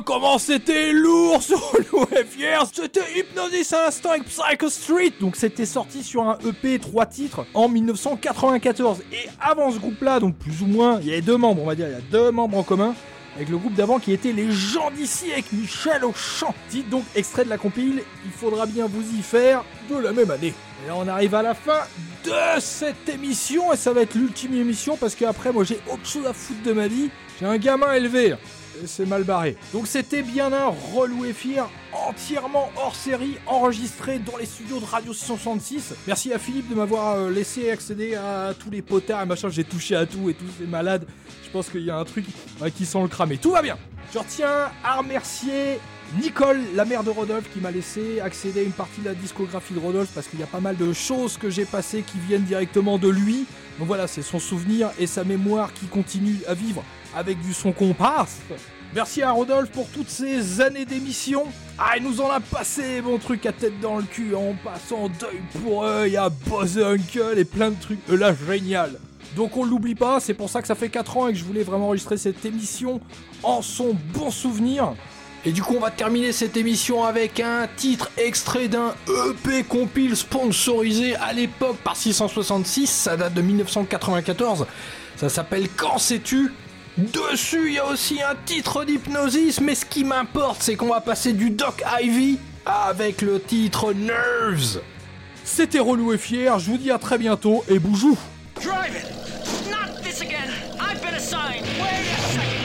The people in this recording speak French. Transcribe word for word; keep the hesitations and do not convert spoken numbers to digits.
comment c'était lourd sur Relou F R. C'était Hypnosis Instinct avec Psycho Street. Donc c'était sorti sur un E P trois titres en dix-neuf cent quatre-vingt-quatorze. Et avant ce groupe-là, donc plus ou moins, il y avait deux membres, on va dire, il y a deux membres en commun. Avec le groupe d'avant qui était Les gens d'ici avec Michel Auchan. Dites donc extrait de la compile, il faudra bien vous y faire de la même année. Et là on arrive à la fin de cette émission et ça va être l'ultime émission parce qu'après moi j'ai autre chose à foutre de ma vie. J'ai un gamin élevé et c'est mal barré. Donc c'était bien un Relou F R entièrement hors série, enregistré dans les studios de Radio six cent soixante-six. Merci à Philippe de m'avoir laissé accéder à tous les potards et machin, j'ai touché à tout et tout, c'est malade. Je pense qu'il y a un truc qui sent le cramer. Tout va bien. Je retiens à remercier Nicole, la mère de Rodolphe, qui m'a laissé accéder à une partie de la discographie de Rodolphe parce qu'il y a pas mal de choses que j'ai passées qui viennent directement de lui. Donc voilà, c'est son souvenir et sa mémoire qui continue à vivre avec du son comparse. Merci à Rodolphe pour toutes ces années d'émission. Ah, il nous en a passé, bon truc à tête dans le cul, en passant d'œil pour œil à Buzz Uncle et plein de trucs. Euh, là, génial. Donc on l'oublie pas, c'est pour ça que ça fait quatre ans et que je voulais vraiment enregistrer cette émission en son bon souvenir. Et du coup on va terminer cette émission avec un titre extrait d'un E P compile sponsorisé à l'époque par six cent soixante-six, ça date de dix-neuf cent quatre-vingt-quatorze, ça s'appelle Quand sais-tu ? Dessus il y a aussi un titre d'Hypnosis, mais ce qui m'importe c'est qu'on va passer du Doc Ivy avec le titre Nerves. C'était Relou F R, je vous dis à très bientôt et boujou. Drive it! Not this again! I've been assigned! Wait a second!